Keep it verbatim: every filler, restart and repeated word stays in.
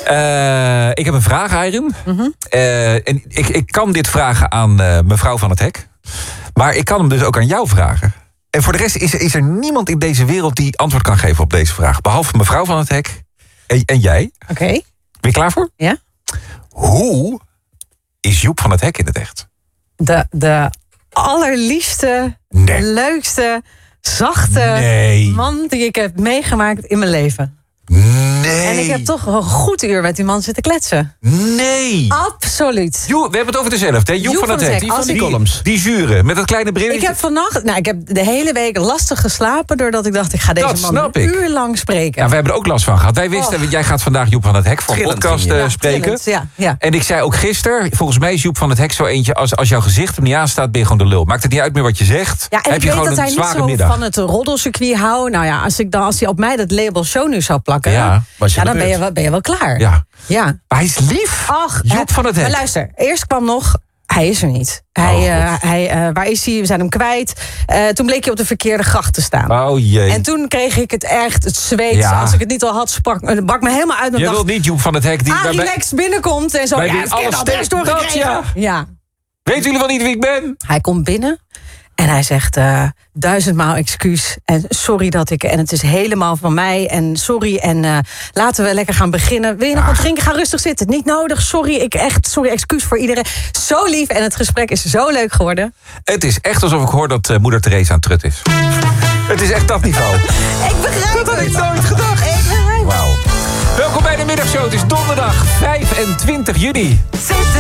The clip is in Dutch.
Uh, ik heb een vraag, Ayren. Mm-hmm. Uh, en ik, ik kan dit vragen aan uh, mevrouw Van het Hek. Maar ik kan hem dus ook aan jou vragen. En voor de rest is er, is er niemand in deze wereld die antwoord kan geven op deze vraag. Behalve mevrouw Van het Hek en, en jij. Oké. Okay. Ben je klaar voor? Ja. Hoe is Joep van het Hek in het echt? De, de allerliefste, nee. leukste, zachte nee. man die ik heb meegemaakt in mijn leven. Nee. En ik heb toch een goed uur met die man zitten kletsen. Nee. Absoluut. Jo, we hebben het over dezelfde, hè? Joep, Joep van het Hek. Die van die columns. Die zure, met dat kleine brilletje. Ik heb vannacht, nou, ik heb de hele week lastig geslapen... doordat ik dacht, ik ga deze dat man een ik. uur lang spreken. Ja, we hebben er ook last van gehad. Wij wisten, oh. jij gaat vandaag Joep van het Hek voor een podcast uh, ja, spreken. Ja, ja. En ik zei ook gisteren, volgens mij is Joep van het Hek zo eentje... als, als jouw gezicht er niet aan staat, ben je gewoon de lul. Maakt het niet uit meer wat je zegt. Ja, en heb ik je weet gewoon dat een hij zware niet zo middag. van het roddelcircuit houdt. Nou ja, als, ik dan, als hij op mij dat label show nu zou plakken... Ja, ja dan ben je, wel, ben je wel klaar. Ja. ja. Maar hij is lief. Ach, Joep van het Hek. Maar luister, eerst kwam nog... Hij is er niet. Hij, oh, uh, hij, uh, waar is hij? We zijn hem kwijt. Uh, toen bleek hij op de verkeerde gracht te staan. Oh jee. En toen kreeg ik het echt, het zweet. Ja. Als ik het niet al had, sprak, brak me helemaal uit. Je dacht, wil niet Joep van het Hek die... Arie Lex binnenkomt en zo. Wij Ja, alles al best doorgekregen. Ja. ja. Weten jullie wel niet wie ik ben? Hij komt binnen. En hij zegt uh, duizendmaal excuus. En sorry dat ik... En het is helemaal van mij. En sorry. En uh, laten we lekker gaan beginnen. Wil je nog wat drinken? Ga rustig zitten. Niet nodig. Sorry. Ik echt. Sorry. Excuus voor iedereen. Zo lief. En het gesprek is zo leuk geworden. Het is echt alsof ik hoor dat uh, moeder Theresa aan het trut is. Het is echt dat niveau. Ik begrijp dat had het. ik nooit gedacht. Ik begrijp Wauw. Welkom bij de middagshow. Het is donderdag vijfentwintig juni.